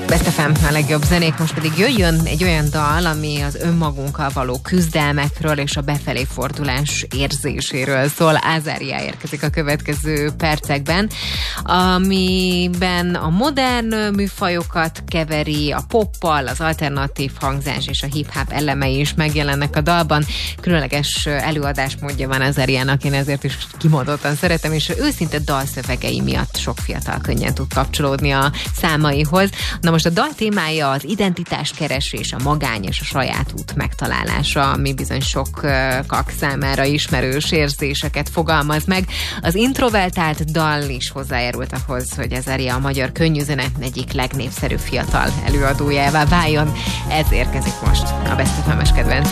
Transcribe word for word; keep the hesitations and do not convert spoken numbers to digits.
Best ef em, a legjobb zenék, most pedig jöjjön egy olyan dal, ami az önmagunkkal való küzdelmekről és a befelé fordulás érzéséről szól. Azaria érkezik a következő percekben, amiben a modern műfajokat keveri, a poppal, az alternatív hangzás és a hip-hop elemei is megjelennek a dalban. Különleges előadásmódja van Azariának, én ezért is kimondottan szeretem, és őszinte dalszövegei miatt sok fiatal könnyen tud kapcsolódni a számaihoz. Na most a dal témája az identitáskeresés, a magány és a saját út megtalálása, ami bizony sokak számára ismerős érzéseket fogalmaz meg. Az introvertált dal is hozzájárult ahhoz, hogy Azaria a magyar könnyűzene egyik legnépszerűbb fiatal előadójává váljon. Ez érkezik most a Best ef em-es kedvenc